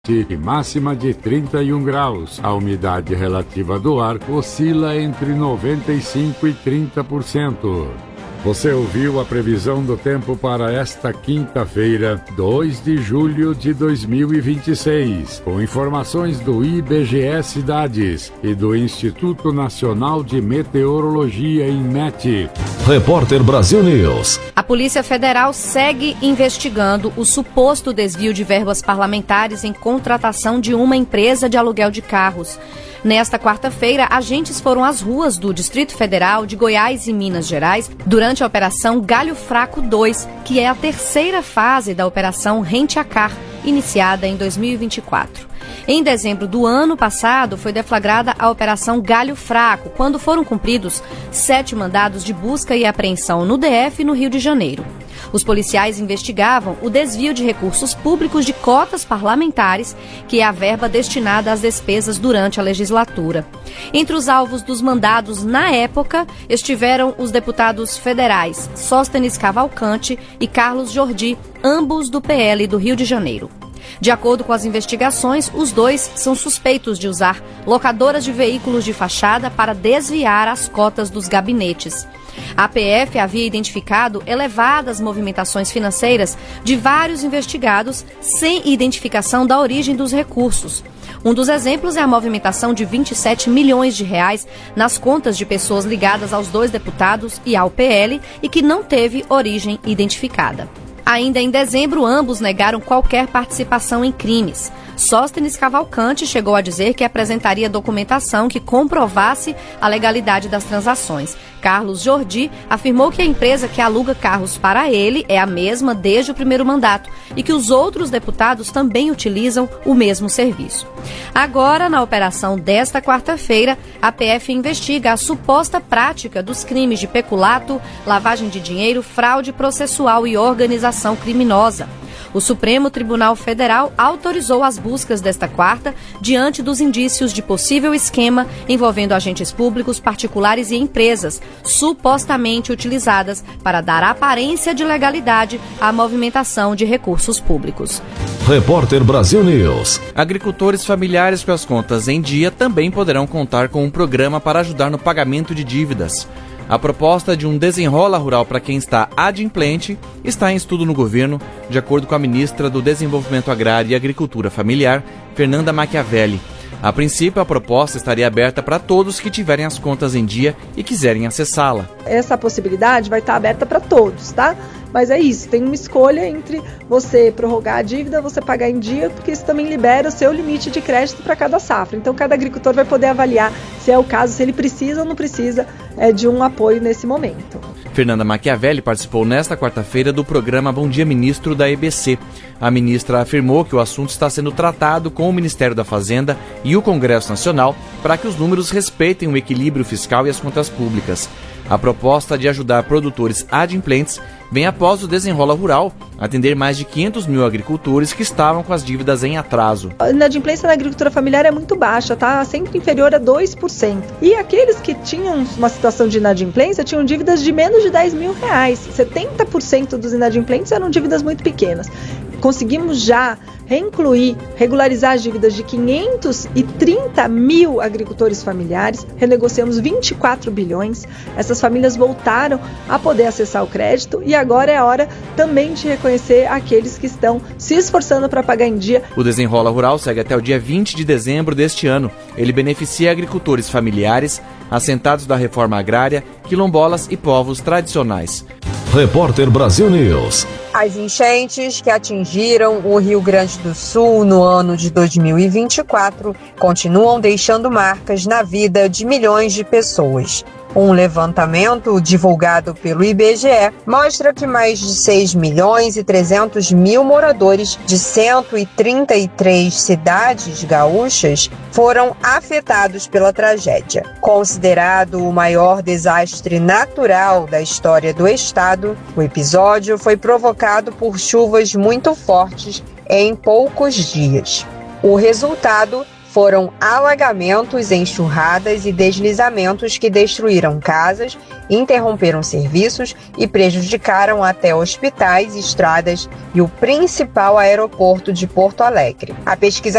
e máxima de 31 graus. A umidade relativa do ar oscila entre 95% e 30%. Você ouviu a previsão do tempo para esta quinta-feira, 2 de julho de 2026, com informações do IBGE Cidades e do Instituto Nacional de Meteorologia, INMET. Repórter Brasil News. A Polícia Federal segue investigando o suposto desvio de verbas parlamentares em contratação de uma empresa de aluguel de carros. Nesta quarta-feira, agentes foram às ruas do Distrito Federal, de Goiás e Minas Gerais durante a Operação Galho Fraco 2, que é a terceira fase da Operação Rente a Car, iniciada em 2024. Em dezembro do ano passado, foi deflagrada a Operação Galho Fraco, quando foram cumpridos 7 mandados de busca e apreensão no DF e no Rio de Janeiro. Os policiais investigavam o desvio de recursos públicos de cotas parlamentares, que é a verba destinada às despesas durante a legislatura. Entre os alvos dos mandados na época estiveram os deputados federais Sóstenes Cavalcante e Carlos Jordi, ambos do PL do Rio de Janeiro. De acordo com as investigações, os dois são suspeitos de usar locadoras de veículos de fachada para desviar as cotas dos gabinetes. A PF havia identificado elevadas movimentações financeiras de vários investigados sem identificação da origem dos recursos. Um dos exemplos é a movimentação de 27 milhões de reais nas contas de pessoas ligadas aos dois deputados e ao PL e que não teve origem identificada. Ainda em dezembro, ambos negaram qualquer participação em crimes. Sóstenes Cavalcante chegou a dizer que apresentaria documentação que comprovasse a legalidade das transações. Carlos Jordi afirmou que a empresa que aluga carros para ele é a mesma desde o primeiro mandato e que os outros deputados também utilizam o mesmo serviço. Agora, na operação desta quarta-feira, a PF investiga a suposta prática dos crimes de peculato, lavagem de dinheiro, fraude processual e organização criminosa. O Supremo Tribunal Federal autorizou as buscas desta quarta diante dos indícios de possível esquema envolvendo agentes públicos, particulares e empresas, supostamente utilizadas para dar aparência de legalidade à movimentação de recursos públicos. Repórter Brasil News. Agricultores familiares com as contas em dia também poderão contar com um programa para ajudar no pagamento de dívidas. A proposta de um desenrola rural para quem está adimplente está em estudo no governo, de acordo com a ministra do Desenvolvimento Agrário e Agricultura Familiar, Fernanda Machiavelli. A princípio, a proposta estaria aberta para todos que tiverem as contas em dia e quiserem acessá-la. Essa possibilidade vai estar aberta para todos, tá? Mas é isso, tem uma escolha entre você prorrogar a dívida, você pagar em dia, porque isso também libera o seu limite de crédito para cada safra. Então, cada agricultor vai poder avaliar se é o caso, se ele precisa ou não precisa de um apoio nesse momento. Fernanda Machiavelli participou nesta quarta-feira do programa Bom Dia Ministro da EBC. A ministra afirmou que o assunto está sendo tratado com o Ministério da Fazenda e o Congresso Nacional para que os números respeitem o equilíbrio fiscal e as contas públicas. A proposta de ajudar produtores adimplentes vem após o Desenrola Rural atender mais de 500 mil agricultores que estavam com as dívidas em atraso. A inadimplência na agricultura familiar é muito baixa, tá? Sempre inferior a 2%. E aqueles que tinham uma situação de inadimplência tinham dívidas de menos de 10 mil reais. 70% dos inadimplentes eram dívidas muito pequenas. Conseguimos já regularizar as dívidas de 530 mil agricultores familiares, renegociamos 24 bilhões, essas famílias voltaram a poder acessar o crédito e agora é a hora também de reconhecer aqueles que estão se esforçando para pagar em dia. O Desenrola Rural segue até o dia 20 de dezembro deste ano. Ele beneficia agricultores familiares, assentados da reforma agrária, quilombolas e povos tradicionais. Repórter Brasil News. As enchentes que atingiram o Rio Grande do Sul no ano de 2024 continuam deixando marcas na vida de milhões de pessoas. Um levantamento divulgado pelo IBGE mostra que mais de 6 milhões e 300 mil moradores de 133 cidades gaúchas foram afetados pela tragédia. Considerado o maior desastre natural da história do estado, o episódio foi provocado por chuvas muito fortes em poucos dias. O resultado foram alagamentos, enxurradas e deslizamentos que destruíram casas, interromperam serviços e prejudicaram até hospitais, estradas e o principal aeroporto de Porto Alegre. A pesquisa